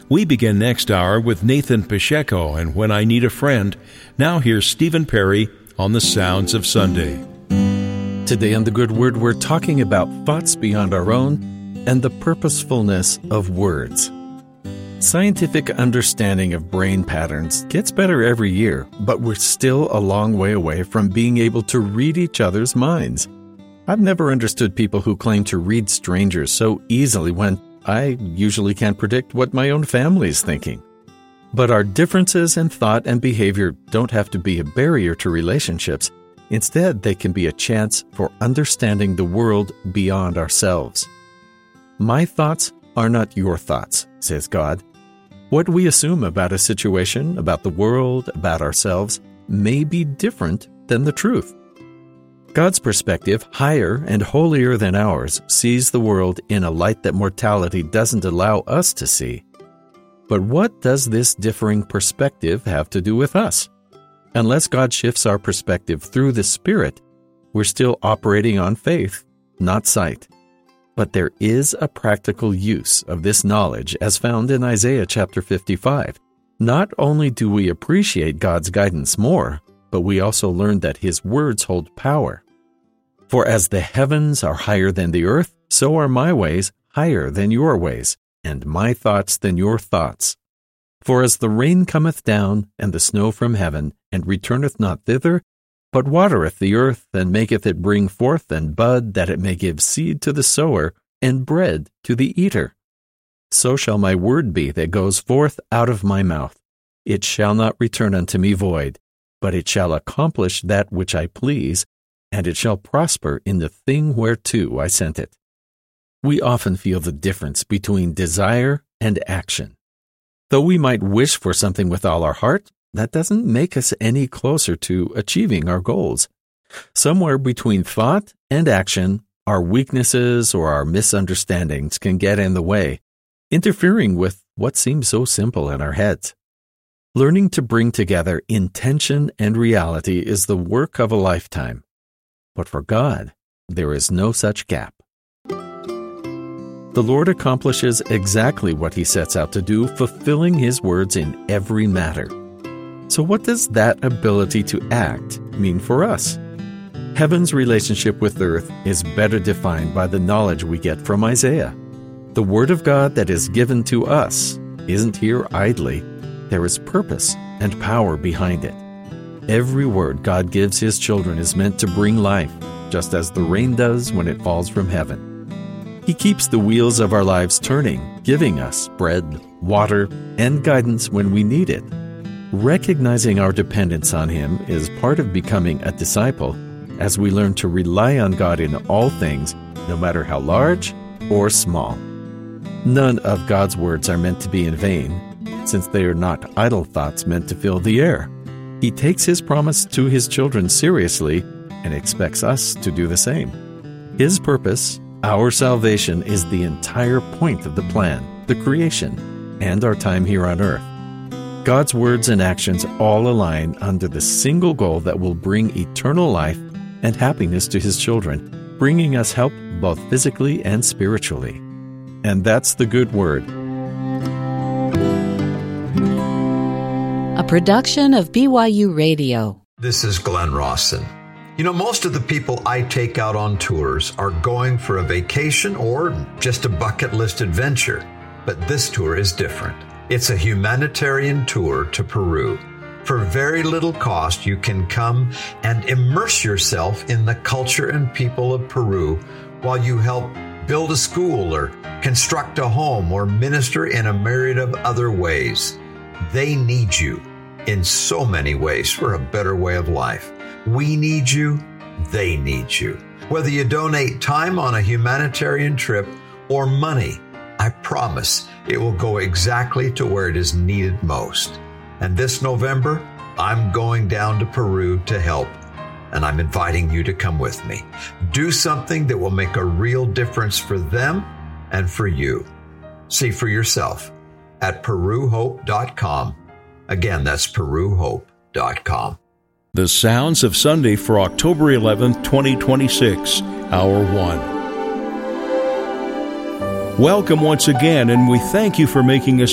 We begin next hour with Nathan Pacheco and When I Need a Friend. Now here's Stephen Perry on the Sounds of Sunday. Today on The Good Word, we're talking about thoughts beyond our own and the purposefulness of words. Scientific understanding of brain patterns gets better every year, but we're still a long way away from being able to read each other's minds. I've never understood people who claim to read strangers so easily when I usually can't predict what my own family is thinking. But our differences in thought and behavior don't have to be a barrier to relationships. Instead, they can be a chance for understanding the world beyond ourselves. My thoughts are not your thoughts, says God. What we assume about a situation, about the world, about ourselves, may be different than the truth. God's perspective, higher and holier than ours, sees the world in a light that mortality doesn't allow us to see. But what does this differing perspective have to do with us? Unless God shifts our perspective through the Spirit, we're still operating on faith, not sight. But there is a practical use of this knowledge as found in Isaiah chapter 55. Not only do we appreciate God's guidance more, but we also learn that His words hold power. For as the heavens are higher than the earth, so are my ways higher than your ways, and my thoughts than your thoughts. For as the rain cometh down, and the snow from heaven, and returneth not thither, but watereth the earth, and maketh it bring forth and bud, that it may give seed to the sower, and bread to the eater. So shall my word be that goes forth out of my mouth. It shall not return unto me void, but it shall accomplish that which I please, and it shall prosper in the thing whereto I sent it. We often feel the difference between desire and action. Though we might wish for something with all our heart, that doesn't make us any closer to achieving our goals. Somewhere between thought and action, our weaknesses or our misunderstandings can get in the way, interfering with what seems so simple in our heads. Learning to bring together intention and reality is the work of a lifetime. But for God, there is no such gap. The Lord accomplishes exactly what He sets out to do, fulfilling His words in every matter. So what does that ability to act mean for us? Heaven's relationship with earth is better defined by the knowledge we get from Isaiah. The Word of God that is given to us isn't here idly. There is purpose and power behind it. Every word God gives His children is meant to bring life, just as the rain does when it falls from heaven. He keeps the wheels of our lives turning, giving us bread, water, and guidance when we need it. Recognizing our dependence on Him is part of becoming a disciple, as we learn to rely on God in all things, no matter how large or small. None of God's words are meant to be in vain, since they are not idle thoughts meant to fill the air. He takes His promise to His children seriously and expects us to do the same. His purpose, our salvation, is the entire point of the plan, the creation, and our time here on earth. God's words and actions all align under the single goal that will bring eternal life and happiness to His children, bringing us help both physically and spiritually. And that's the good word. A production of BYU Radio. This is Glenn Rawson. You know, most of the people I take out on tours are going for a vacation or just a bucket list adventure. But this tour is different. It's a humanitarian tour to Peru. For very little cost, you can come and immerse yourself in the culture and people of Peru while you help build a school or construct a home or minister in a myriad of other ways. They need you in so many ways for a better way of life. We need you. They need you. Whether you donate time on a humanitarian trip or money, I promise it will go exactly to where it is needed most. And this November, I'm going down to Peru to help, and I'm inviting you to come with me. Do something that will make a real difference for them and for you. See for yourself at peruhope.com. Again, that's peruhope.com. The Sounds of Sunday for October 11th, 2026, Hour 1. Welcome once again, and we thank you for making us